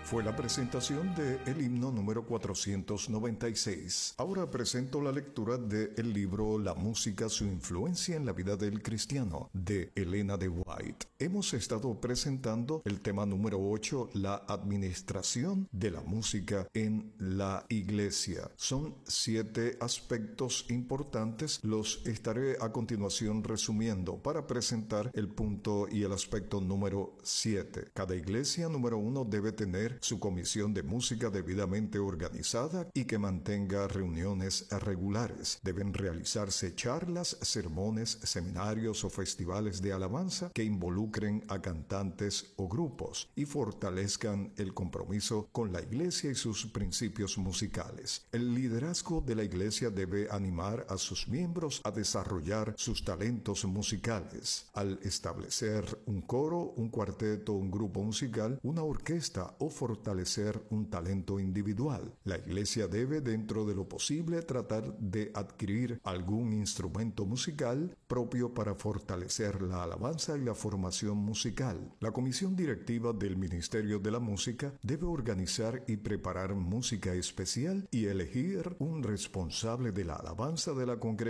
Fue la presentación del himno número 496. Ahora presento la lectura del libro La música, su influencia en la vida del cristiano, de Elena de White. Hemos estado presentando el tema número 8, la administración de la música en la iglesia. Son 7 aspectos importantes, los estaré a continuación resumiendo para presentar el punto y el aspecto número 7. Cada iglesia, número 1, debe tener su comisión de música debidamente organizada y que mantenga reuniones regulares. Deben realizarse charlas, sermones, seminarios o festivales de alabanza que involucren a cantantes o grupos y fortalezcan el compromiso con la iglesia y sus principios musicales. El liderazgo de la iglesia debe animar a sus miembros a desarrollar sus talentos musicales. Al establecer un coro, un cuarteto, un grupo musical, una orquesta o fortalecer un talento individual. La iglesia debe, dentro de lo posible, tratar de adquirir algún instrumento musical propio para fortalecer la alabanza y la formación musical. La comisión directiva del Ministerio de la Música debe organizar y preparar música especial y elegir un responsable de la alabanza de la congregación